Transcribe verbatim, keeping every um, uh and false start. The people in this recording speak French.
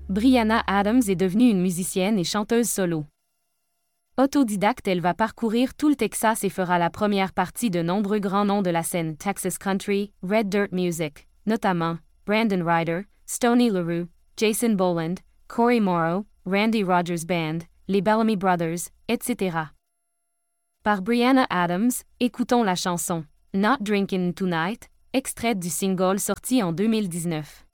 Brianna Adams est devenue une musicienne et chanteuse solo. Autodidacte, elle va parcourir tout le Texas et fera la première partie de nombreux grands noms de la scène Texas Country, Red Dirt Music, notamment Brandon Ryder, Stoney LaRue, Jason Boland, Corey Morrow, Randy Rogers Band, les Bellamy Brothers, et cetera. Par Brianna Adams, écoutons la chanson Not Drinkin' Tonight, extraite du single sorti en deux mille dix-neuf.